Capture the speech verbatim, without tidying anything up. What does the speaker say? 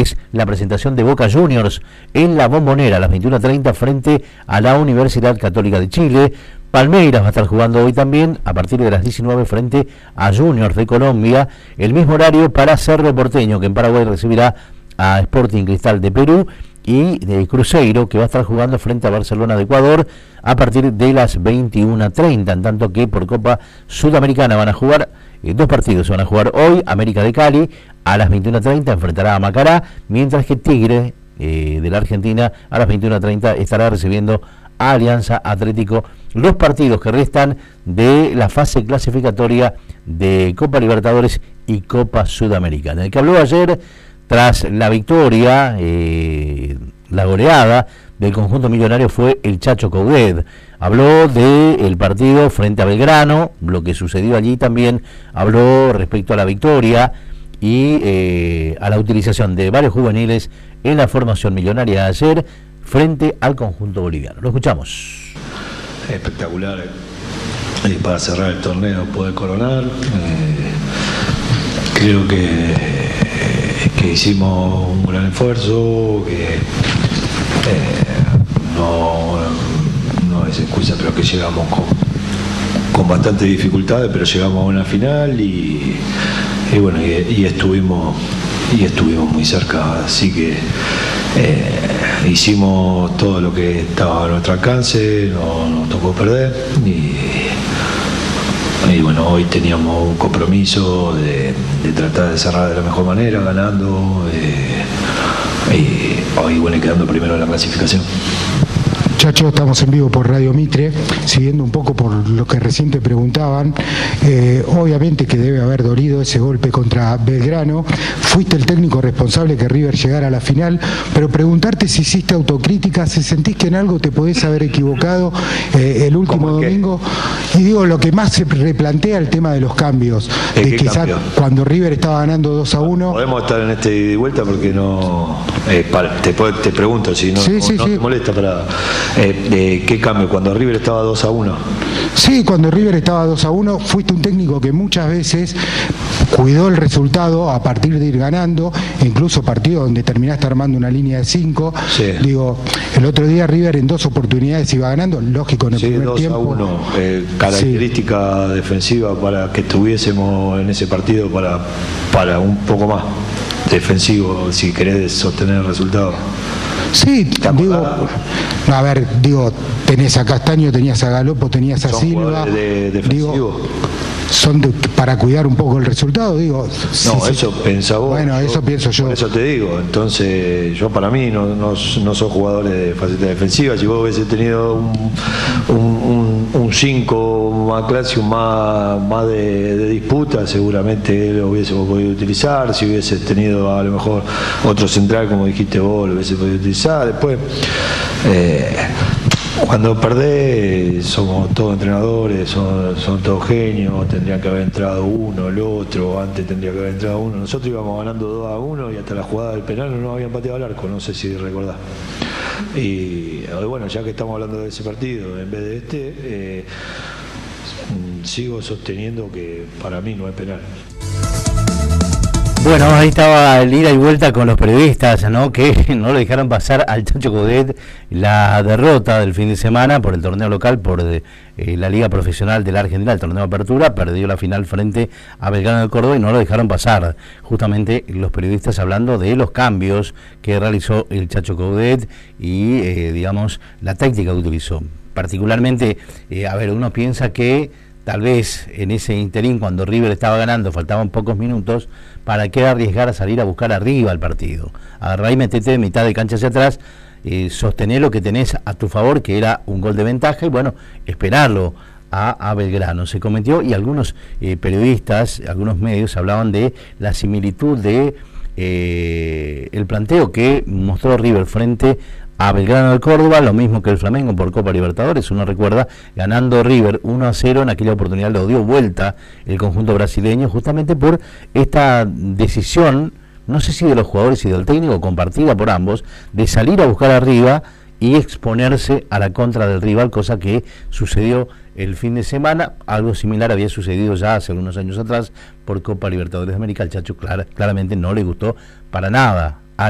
es la presentación de Boca Juniors en la Bombonera a las veintiuna treinta frente a la Universidad Católica de Chile. Palmeiras va a estar jugando hoy también a partir de las diecinueve frente a Juniors de Colombia. El mismo horario para Cerro Porteño, que en Paraguay recibirá a Sporting Cristal de Perú, y de Cruzeiro, que va a estar jugando frente a Barcelona de Ecuador a partir de las veintiuna treinta, en tanto que por Copa Sudamericana van a jugar eh, dos partidos. Se van a jugar hoy. América de Cali a las veintiuna treinta enfrentará a Macará, mientras que Tigre eh, de la Argentina a las veintiuna treinta estará recibiendo a Alianza Atlético. Los partidos que restan de la fase clasificatoria de Copa Libertadores y Copa Sudamericana. El que habló ayer tras la victoria, eh, la goleada del conjunto millonario fue el Chacho Coudet. Habló del partido frente a Belgrano, lo que sucedió allí también, habló respecto a la victoria y eh, a la utilización de varios juveniles en la formación millonaria de ayer frente al conjunto boliviano. Lo escuchamos. Espectacular eh, para cerrar el torneo, poder coronar. Eh, creo que, eh, que hicimos un gran esfuerzo, que eh, no, no es excusa, pero que llegamos con, con bastantes dificultades, pero llegamos a una final y, y bueno, y, y estuvimos y estuvimos muy cerca, así que eh, hicimos todo lo que estaba a nuestro alcance, no nos tocó perder y, y bueno, hoy teníamos un compromiso de, de tratar de cerrar de la mejor manera, ganando eh, y hoy bueno, quedando primero en la clasificación. Chacho, estamos en vivo por Radio Mitre, siguiendo un poco por lo que recién te preguntaban. Eh, obviamente que debe haber dolido ese golpe contra Belgrano. Fuiste el técnico responsable que River llegara a la final, pero preguntarte si hiciste autocrítica, si sentís que en algo te podés haber equivocado eh, el último domingo. Y digo, lo que más se replantea el tema de los cambios. De quizás cuando River estaba ganando dos a uno. Podemos estar en este ida y vuelta porque no. Eh, para, te, te pregunto si no, sí, sí, no sí. te molesta para. Eh, eh, ¿Qué cambio? Cuando River estaba dos a uno. Sí, cuando River estaba dos a uno, fuiste un técnico que muchas veces cuidó el resultado a partir de ir ganando, incluso partidos donde terminaste armando una línea de cinco. Sí. Digo, el otro día River en dos oportunidades iba ganando, lógico en el sí, primer dos tiempo. a uno, eh, característica sí. defensiva para que estuviésemos en ese partido para, para un poco más defensivo, si querés sostener el resultado. Sí, digo, a ver, digo, tenés a Castaño, tenías a Galopo, tenías a Son Silva, de defensivo. Digo, son de, para cuidar un poco el resultado, digo. No, sí, eso sí. pensás vos. Bueno, yo, eso pienso yo. Por eso te digo, entonces yo para mí no, no, no soy jugadores de faceta defensiva. Si vos hubiese tenido un cinco más clásico, más, más de, de disputa, seguramente lo hubiésemos podido utilizar. Si hubiese tenido a lo mejor otro central, como dijiste vos, lo hubiese podido utilizar. Después, eh, cuando perdés, somos todos entrenadores, son, son todos genios, tendría que haber entrado uno, el otro, antes tendría que haber entrado uno. Nosotros íbamos ganando dos a uno y hasta la jugada del penal no nos habían pateado al arco, no sé si recordás. Y bueno, ya que estamos hablando de ese partido, en vez de este, eh, sigo sosteniendo que para mí no es penal. Bueno, ahí estaba el ida y vuelta con los periodistas, ¿no? Que no le dejaron pasar al Chacho Coudet la derrota del fin de semana por el torneo local, por eh, la Liga Profesional de la Argentina, el torneo de apertura, perdió la final frente a Belgrano de Córdoba y no lo dejaron pasar. Justamente los periodistas hablando de los cambios que realizó el Chacho Coudet y, eh, digamos, la táctica que utilizó. Particularmente, eh, a ver, uno piensa que tal vez en ese interín, cuando River estaba ganando, faltaban pocos minutos, ¿para qué arriesgar a salir a buscar arriba el partido? Agarrá y metete de mitad de cancha hacia atrás, eh, sostener lo que tenés a tu favor, que era un gol de ventaja, y bueno, esperarlo a, a Belgrano. Se cometió, y algunos eh, periodistas, algunos medios hablaban de la similitud de eh, el planteo que mostró River frente a Belgrano de Córdoba, lo mismo que el Flamengo por Copa Libertadores. Uno recuerda ganando River uno a cero, en aquella oportunidad lo dio vuelta el conjunto brasileño, justamente por esta decisión, no sé si de los jugadores y del técnico, compartida por ambos, de salir a buscar arriba y exponerse a la contra del rival, cosa que sucedió el fin de semana. Algo similar había sucedido ya hace algunos años atrás por Copa Libertadores de América. Al Chacho clar, claramente no le gustó para nada